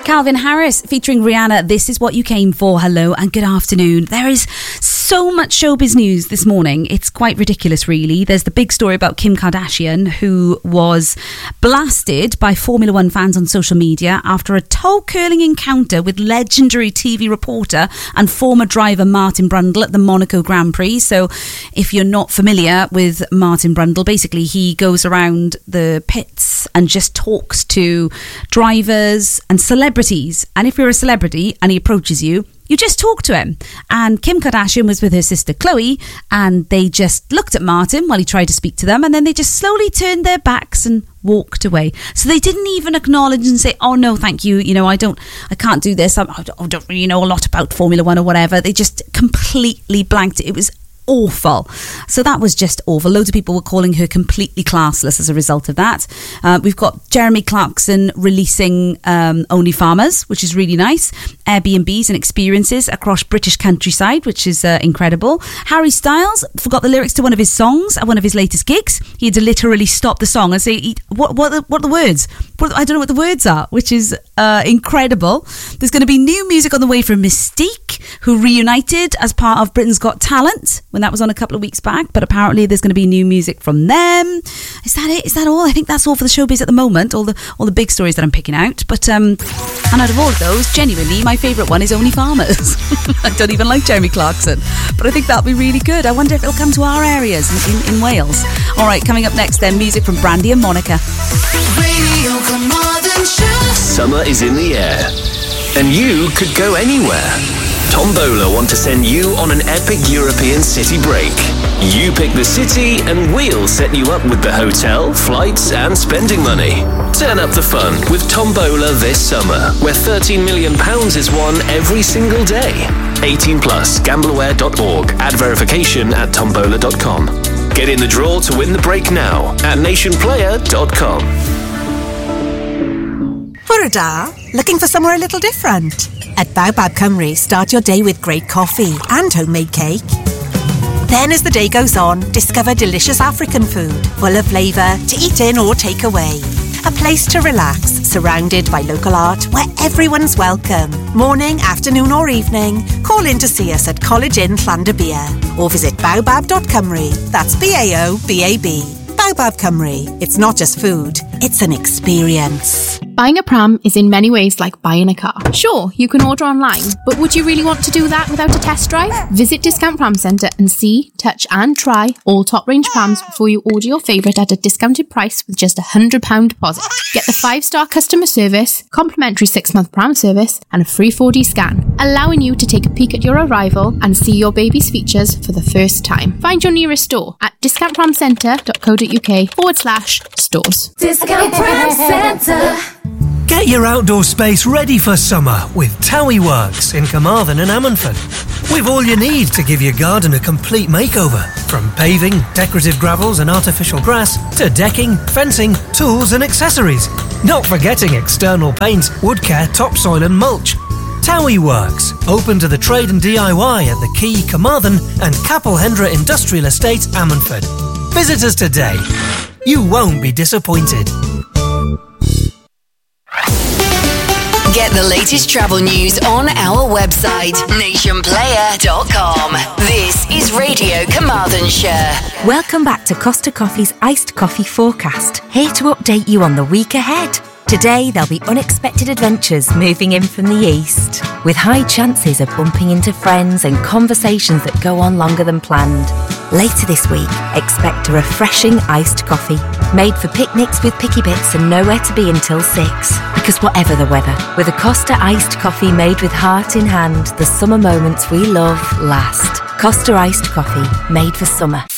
Calvin Harris featuring Rihanna. This is what you came for. Hello and good afternoon. There is so much showbiz news this morning. It's quite ridiculous, really. There's the big story about Kim Kardashian, who was blasted by Formula One fans on social media after a toe curling encounter with legendary TV reporter and former driver Martin Brundle at the Monaco Grand Prix. So if you're not familiar with Martin Brundle, basically he goes around the pits and just talks to drivers and celebrities. And if you're a celebrity and he approaches you, you just talk to him. And Kim Kardashian was with her sister Khloe, and they just looked at Martin while he tried to speak to them, and then they just slowly turned their backs and walked away. So they didn't even acknowledge and say, oh no, thank you, I can't do this, I don't really know a lot about Formula One or whatever. They just completely blanked it. It was awful. So that was just awful. Loads of people were calling her completely classless as a result of that. We've got Jeremy Clarkson releasing Only Farmers, which is really nice. Airbnbs and experiences across British countryside, which is incredible. Harry Styles forgot the lyrics to one of his songs at one of his latest gigs. He had to literally stop the song and say, what are the words? I don't know what the words are, which is incredible. There's going to be new music on the way from Mystique, who reunited as part of Britain's Got Talent when that was on a couple of weeks back, but apparently there's going to be new music from them. Is that it? Is that all? I think that's all for the showbiz at the moment, all the big stories that I'm picking out. But and out of all of those, genuinely my favourite one is Only Farmers. I don't even like Jeremy Clarkson, but I think that'll be really good. I wonder if it'll come to our areas in Wales. All right, coming up next then, music from Brandy and Monica. Radio Carmarthen Show. Summer is in the air, and you could go anywhere. Tombola want to send you on an epic European city break. You pick the city and we'll set you up with the hotel, flights and spending money. Turn up the fun with Tombola this summer, where £13 million is won every single day. 18 plus, gambleaware.org. Add verification at tombola.com. Get in the draw to win the break now at nationplayer.com. Furada, looking for somewhere a little different? At Baobab Cymru, start your day with great coffee and homemade cake. Then as the day goes on, discover delicious African food, full of flavour, to eat in or take away. A place to relax, surrounded by local art where everyone's welcome. Morning, afternoon or evening, call in to see us at College Inn Llandybia or visit baobab.cymru. That's BAOBAB. Baobab Cymru. It's not just food, it's an experience. Buying a pram is in many ways like buying a car. Sure, you can order online, but would you really want to do that without a test drive? Visit Discount Pram Centre and see, touch and try all top range prams before you order your favourite at a discounted price with just £100 deposit. Get the 5-star customer service, complimentary 6-month pram service and a free 4D scan, allowing you to take a peek at your arrival and see your baby's features for the first time. Find your nearest store at discountpramcentre.co.uk/stores. Discount Pram Centre. Get your outdoor space ready for summer with Towie Works in Carmarthen and Ammanford. With all you need to give your garden a complete makeover. From paving, decorative gravels and artificial grass, to decking, fencing, tools and accessories. Not forgetting external paints, wood care, topsoil and mulch. Towie Works, open to the trade and DIY at the Quay, Carmarthen and Capel Hendra Industrial Estate, Ammanford. Visit us today. You won't be disappointed. Get the latest travel news on our website, nationplayer.com. This is Radio Carmarthenshire. Welcome back to Costa Coffee's Iced Coffee Forecast, here to update you on the week ahead. Today, there'll be unexpected adventures moving in from the east, with high chances of bumping into friends and conversations that go on longer than planned. Later this week, expect a refreshing iced coffee, made for picnics with picky bits and nowhere to be until 6. Because whatever the weather, with a Costa iced coffee made with heart in hand, the summer moments we love last. Costa iced coffee, made for summer.